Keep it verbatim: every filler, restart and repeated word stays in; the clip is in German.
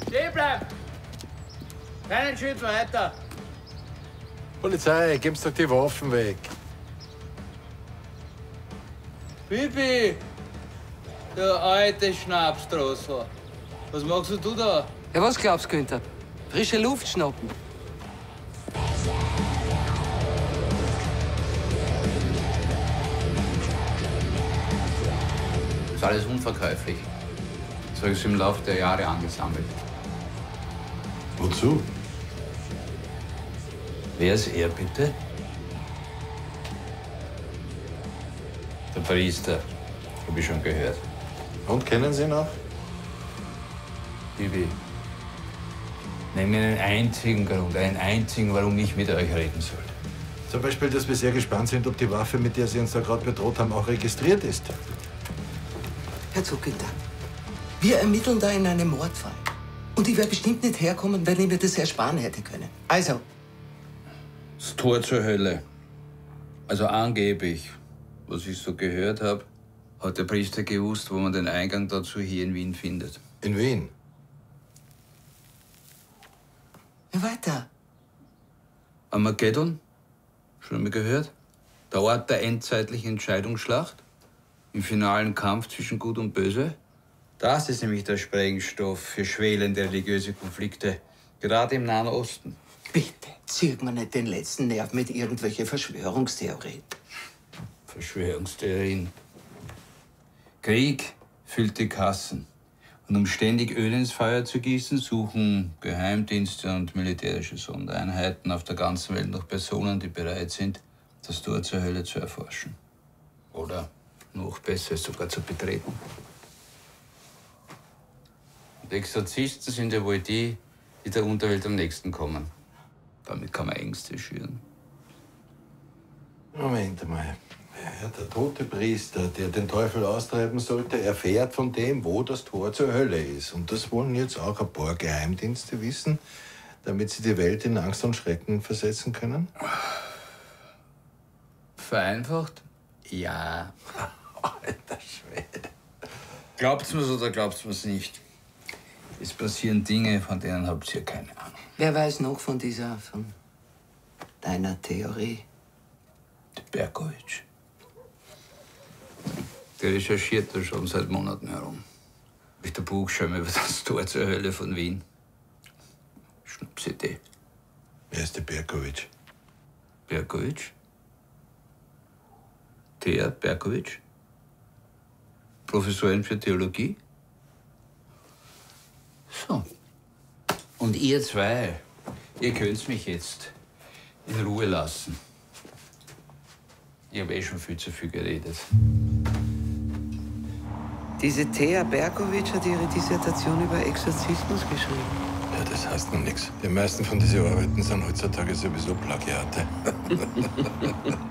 Stehen bleiben! Keinen Schritt weiter! Polizei, gib's doch die Waffen weg. Bibi! Der alte Schnapsdrossel. Was machst du da? Ja, was glaubst du, Günther? Frische Luft schnappen. Das ist alles unverkäuflich. Das habe ich im Laufe der Jahre angesammelt. Wozu? Wer ist er, bitte? Der Priester. Habe ich schon gehört. Und kennen Sie ihn auch? Bibi, nenn mir einen einzigen Grund, einen einzigen, warum ich mit euch reden soll. Zum Beispiel, dass wir sehr gespannt sind, ob die Waffe, mit der Sie uns da gerade bedroht haben, auch registriert ist. Herzog Günther, wir ermitteln da in einem Mordfall. Und ich wäre bestimmt nicht herkommen, wenn ich mir das ersparen hätte können. Also. Das Tor zur Hölle. Also angeblich, was ich so gehört habe, hat der Priester gewusst, wo man den Eingang dazu hier in Wien findet. In Wien? Ja, weiter. Armageddon? Schon einmal gehört? Der Ort der endzeitlichen Entscheidungsschlacht? Im finalen Kampf zwischen Gut und Böse? Das ist nämlich der Sprengstoff für schwelende religiöse Konflikte, gerade im Nahen Osten. Bitte, zirk mir nicht den letzten Nerv mit irgendwelchen Verschwörungstheorien. Verschwörungstheorien. Krieg füllt die Kassen. Und um ständig Öl ins Feuer zu gießen, suchen Geheimdienste und militärische Sondereinheiten auf der ganzen Welt nach Personen, die bereit sind, das Tor zur Hölle zu erforschen. Oder noch besser, es sogar zu betreten. Und Exorzisten sind ja wohl die, die der Unterwelt am nächsten kommen. Damit kann man Ängste schüren. Moment mal. Ja, der tote Priester, der den Teufel austreiben sollte, erfährt von dem, wo das Tor zur Hölle ist. Und das wollen jetzt auch ein paar Geheimdienste wissen, damit sie die Welt in Angst und Schrecken versetzen können? Vereinfacht? Ja. Alter Schwede. Glaubt's mir's oder glaubt's mir's nicht? Es passieren Dinge, von denen habt ihr keine Ahnung. Wer weiß noch von dieser, von deiner Theorie? Der Berkowitsch. Der recherchiert da schon seit Monaten herum. Mit der Buchschirm über das Tor zur Hölle von Wien. Schnapsidee. Wer ist der Berkowitsch? Berkowitsch? Der Berkowitsch? Professorin für Theologie? So. Und ihr zwei, ihr könnt mich jetzt in Ruhe lassen. Ich habe eh schon viel zu viel geredet. Diese Thea Berkowitsch hat ihre Dissertation über Exorzismus geschrieben. Ja, das heißt noch nichts. Die meisten von diesen Arbeiten sind heutzutage sowieso Plagiate.